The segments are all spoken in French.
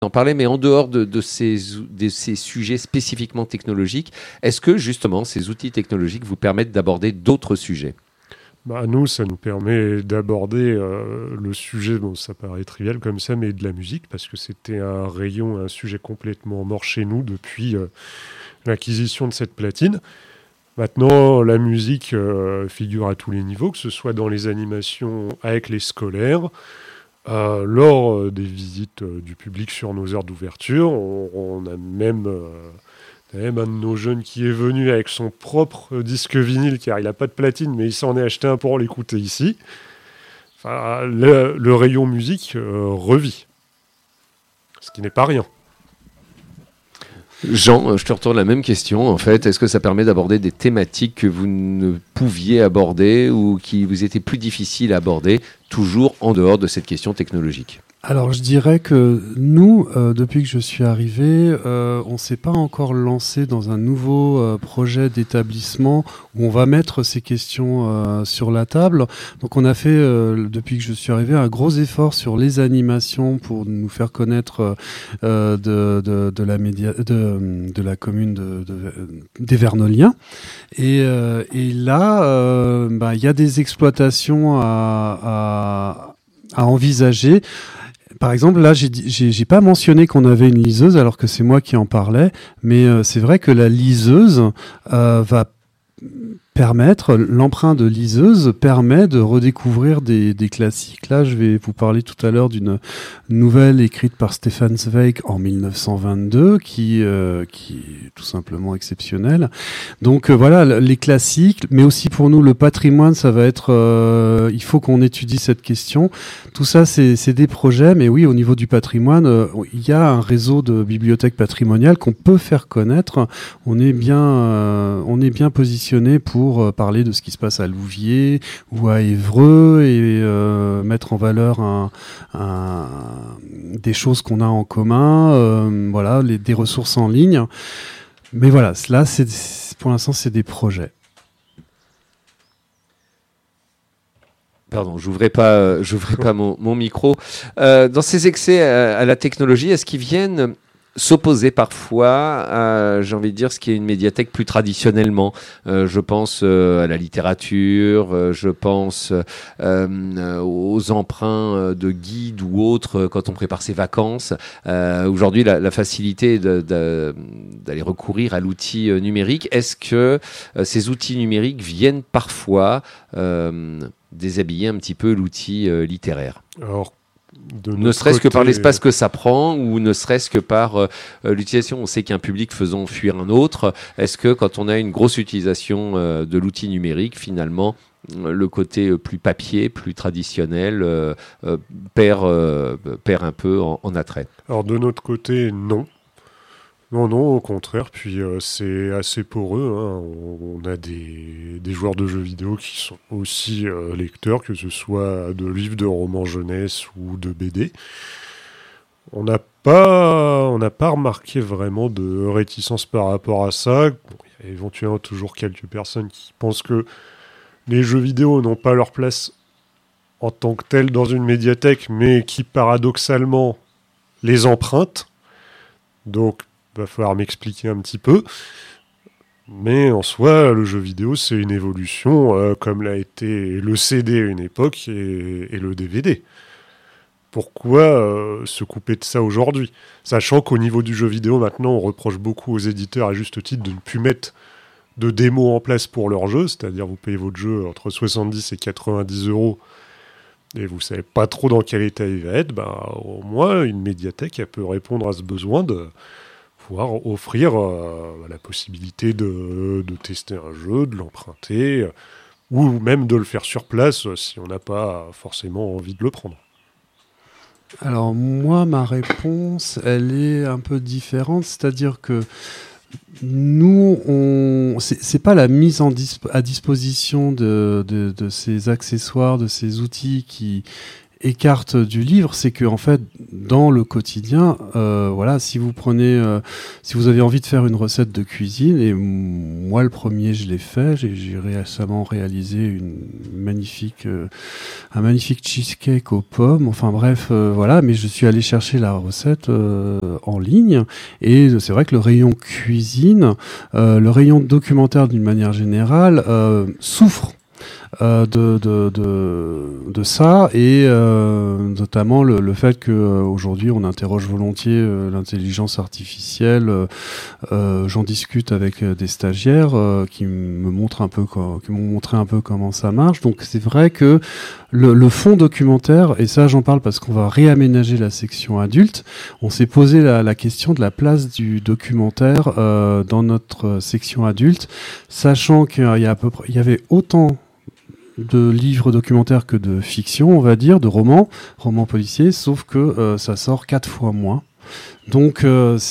en parler, mais en dehors de ces sujets spécifiquement technologiques, est-ce que justement ces outils technologiques vous permettent d'aborder d'autres sujets ? Nous, ça nous permet d'aborder le sujet, bon, ça paraît trivial comme ça, mais de la musique, parce que c'était un sujet complètement mort chez nous depuis l'acquisition de cette platine. Maintenant, la musique figure à tous les niveaux, que ce soit dans les animations avec les scolaires, lors des visites du public sur nos heures d'ouverture. On a même un de nos jeunes qui est venu avec son propre disque vinyle, car il n'a pas de platine, mais il s'en est acheté un pour l'écouter ici. Enfin, le rayon musique revit, ce qui n'est pas rien. Jean, je te retourne la même question. En fait, est-ce que ça permet d'aborder des thématiques que vous ne pouviez aborder ou qui vous étaient plus difficiles à aborder, toujours en dehors de cette question technologique ? Alors je dirais que nous, depuis que je suis arrivé, on s'est pas encore lancé dans un nouveau projet d'établissement où on va mettre ces questions sur la table. Donc on a fait, depuis que je suis arrivé, un gros effort sur les animations pour nous faire connaître de la commune des Vernoliens. Et là, il y a des exploitations à envisager. Par exemple, là, j'ai pas mentionné qu'on avait une liseuse, alors que c'est moi qui en parlais, mais c'est vrai que la liseuse va permettre, l'emprunt de liseuse permet de redécouvrir des classiques. Là, je vais vous parler tout à l'heure d'une nouvelle écrite par Stefan Zweig en 1922, qui est tout simplement exceptionnelle. Donc voilà, les classiques, mais aussi pour nous le patrimoine, ça va être, il faut qu'on étudie cette question. Tout ça, c'est des projets, mais oui, au niveau du patrimoine, il y a un réseau de bibliothèques patrimoniales qu'on peut faire connaître. On est bien positionné pour parler de ce qui se passe à Louviers ou à Évreux et mettre en valeur des choses qu'on a en commun, des ressources en ligne. Mais voilà, là, pour l'instant, c'est des projets. Pardon, j'ouvrais pas mon micro. Dans ces excès à la technologie, est-ce qu'ils viennent s'opposer parfois à, j'ai envie de dire, ce qui est une médiathèque plus traditionnellement. Je pense à la littérature, je pense aux emprunts de guides ou autres quand on prépare ses vacances. Aujourd'hui, la facilité d'aller recourir à l'outil numérique, est-ce que ces outils numériques viennent parfois déshabiller un petit peu l'outil littéraire ? Alors, ne serait-ce que par l'espace que ça prend ou ne serait-ce que par l'utilisation. On sait qu'un public faisant fuir un autre. Est-ce que quand on a une grosse utilisation de l'outil numérique, finalement, le côté plus papier, plus traditionnel perd un peu en attrait ? Alors de notre côté, non. Non, au contraire, puis c'est assez poreux. On a des joueurs de jeux vidéo qui sont aussi lecteurs, que ce soit de livres de romans jeunesse ou de BD. On n'a pas remarqué vraiment de réticence par rapport à ça. Bon, il y a éventuellement toujours quelques personnes qui pensent que les jeux vidéo n'ont pas leur place en tant que tels dans une médiathèque, mais qui paradoxalement les empruntent. Donc, va falloir m'expliquer un petit peu. Mais en soi, le jeu vidéo, c'est une évolution comme l'a été le CD à une époque et le DVD. Pourquoi se couper de ça aujourd'hui ? Sachant qu'au niveau du jeu vidéo, maintenant, on reproche beaucoup aux éditeurs, à juste titre, de ne plus mettre de démos en place pour leur jeu. C'est-à-dire, vous payez votre jeu entre 70 et 90 € et vous ne savez pas trop dans quel état il va être. Au moins, une médiathèque, elle peut répondre à ce besoin de pouvoir offrir la possibilité de tester un jeu, de l'emprunter, ou même de le faire sur place si on n'a pas forcément envie de le prendre. Alors moi, ma réponse, elle est un peu différente, c'est-à-dire que nous, c'est pas la mise à disposition de ces accessoires, de ces outils qui écarte du livre, c'est que en fait, dans le quotidien, voilà, si vous avez envie de faire une recette de cuisine, et moi le premier, je l'ai fait, j'ai récemment réalisé un magnifique cheesecake aux pommes. Enfin bref, voilà, mais je suis allé chercher la recette en ligne, et c'est vrai que le rayon cuisine, le rayon documentaire d'une manière générale souffre de ça, et notamment le fait que aujourd'hui on interroge volontiers l'intelligence artificielle. J'en discute avec des stagiaires qui m'ont montré un peu comment ça marche. Donc c'est vrai que le fond documentaire, et ça j'en parle parce qu'on va réaménager la section adulte, on s'est posé la question de la place du documentaire dans notre section adulte, sachant qu'il y avait autant de livres documentaires que de fiction, on va dire, de romans policiers, sauf que ça sort 4 fois moins. Donc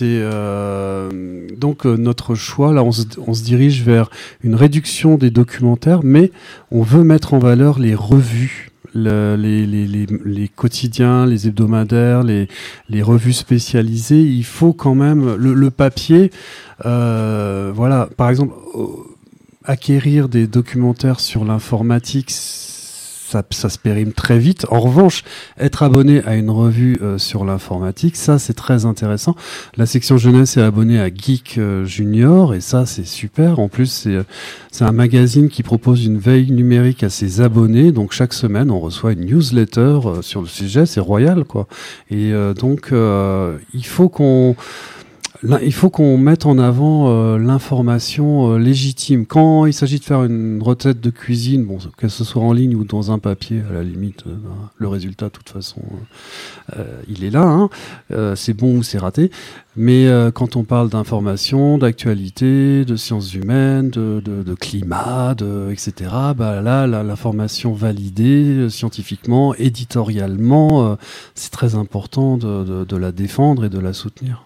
notre choix, là, on se dirige vers une réduction des documentaires, mais on veut mettre en valeur les revues, les quotidiens, les hebdomadaires, les revues spécialisées. Il faut quand même le papier. Voilà, par exemple, acquérir des documentaires sur l'informatique, ça se périme très vite. En revanche, être abonné à une revue sur l'informatique, ça c'est très intéressant. La section jeunesse est abonnée à Geek Junior, et ça c'est super. En plus, c'est un magazine qui propose une veille numérique à ses abonnés. Donc chaque semaine, on reçoit une newsletter sur le sujet. C'est royal, quoi. Et donc il faut qu'on mette en avant l'information légitime. Quand il s'agit de faire une recette de cuisine, bon, que ce soit en ligne ou dans un papier, à la limite, le résultat, de toute façon, il est là. Hein. C'est bon ou c'est raté. Mais quand on parle d'information, d'actualité, de sciences humaines, de climat, etc., bah là, l'information validée scientifiquement, éditorialement, c'est très important de la défendre et de la soutenir.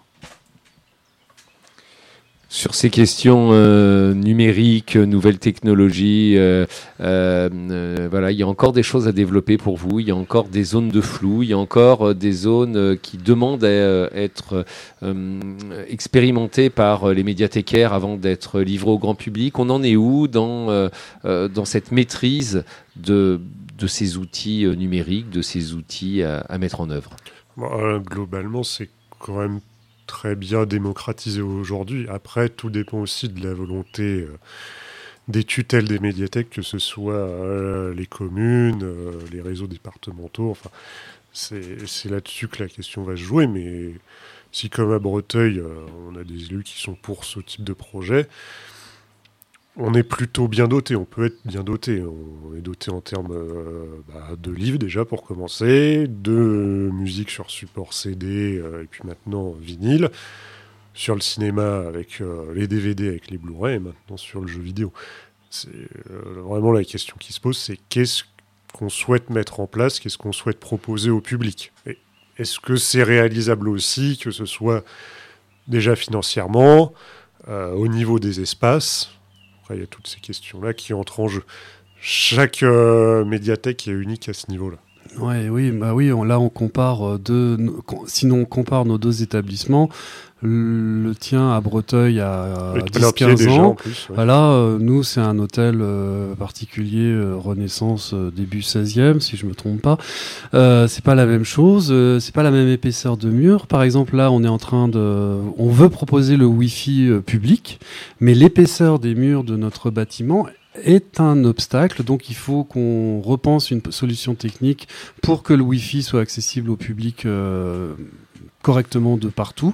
Sur ces questions numériques, nouvelles technologies, voilà, il y a encore des choses à développer pour vous. Il y a encore des zones de flou. Il y a encore des zones qui demandent à être expérimentées par les médiathécaires avant d'être livrées au grand public. On en est où dans cette maîtrise de ces outils numériques, de ces outils à mettre en œuvre? Globalement, c'est quand même très bien démocratisé aujourd'hui. Après, tout dépend aussi de la volonté des tutelles des médiathèques, que ce soit les communes, les réseaux départementaux. Enfin, c'est là-dessus que la question va se jouer. Mais si, comme à Breteuil, on a des élus qui sont pour ce type de projet, on est plutôt bien doté. On peut être bien doté. On est doté en termes de livres, déjà, pour commencer, de musique sur support CD, et puis maintenant vinyle, sur le cinéma avec les DVD, avec les Blu-ray, et maintenant sur le jeu vidéo. C'est vraiment la question qui se pose, c'est qu'est-ce qu'on souhaite mettre en place, qu'est-ce qu'on souhaite proposer au public. Et est-ce que c'est réalisable aussi, que ce soit déjà financièrement, au niveau des espaces? Il y a toutes ces questions-là qui entrent en jeu. Chaque médiathèque est unique à ce niveau-là. Oui, là on compare sinon on compare nos deux établissements. Le tien à Breteuil à 10-15 ans. En plus, ouais. Là, nous, c'est un hôtel particulier, Renaissance, début 16e, si je me trompe pas. C'est pas la même chose, c'est pas la même épaisseur de mur. Par exemple, là, on veut proposer le Wi-Fi public, mais l'épaisseur des murs de notre bâtiment est un obstacle, donc il faut qu'on repense une solution technique pour que le Wi-Fi soit accessible au public correctement de partout.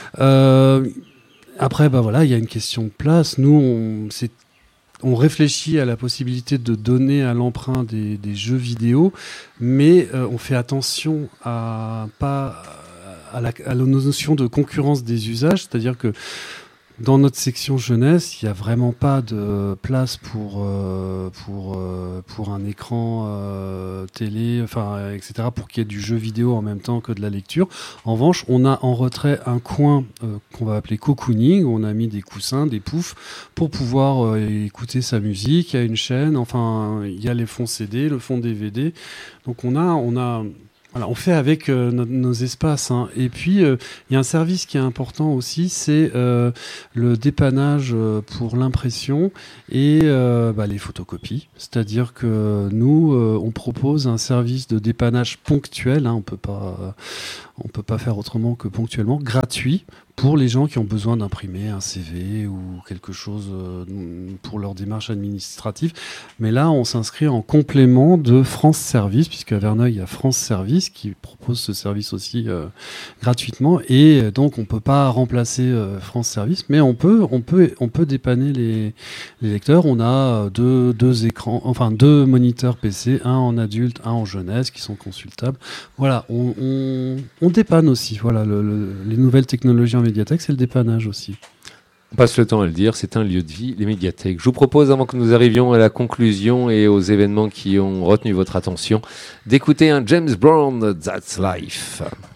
Après, il y a une question de place. Nous, on réfléchit à la possibilité de donner à l'emprunt des jeux vidéo, mais on fait attention à la notion de concurrence des usages, c'est-à-dire que Dans notre section jeunesse, il n'y a vraiment pas de place pour un écran télé, enfin, etc., pour qu'il y ait du jeu vidéo en même temps que de la lecture. En revanche, on a en retrait un coin qu'on va appeler cocooning, où on a mis des coussins, des poufs, pour pouvoir écouter sa musique. Il y a une chaîne, enfin, il y a les fonds CD, le fond DVD. Donc voilà, on fait avec nos espaces. Hein. Et puis, il y a un service qui est important aussi, c'est le dépannage pour l'impression et les photocopies. C'est-à-dire que nous, on propose un service de dépannage ponctuel. Hein, on peut pas faire autrement que ponctuellement, gratuit, pour les gens qui ont besoin d'imprimer un CV ou quelque chose pour leur démarche administrative. Mais là, on s'inscrit en complément de France Service, puisqu'à Verneuil, il y a France Service qui propose ce service aussi gratuitement. Et donc, on ne peut pas remplacer France Service, mais on peut dépanner les lecteurs. On a deux écrans, enfin 2 moniteurs PC, un en adulte, un en jeunesse, qui sont consultables. Voilà, on dépanne aussi. Voilà, les nouvelles technologies en médiathèque, c'est le dépannage aussi. On passe le temps à le dire, c'est un lieu de vie, les médiathèques. Je vous propose, avant que nous arrivions à la conclusion et aux événements qui ont retenu votre attention, d'écouter un James Brown, That's Life.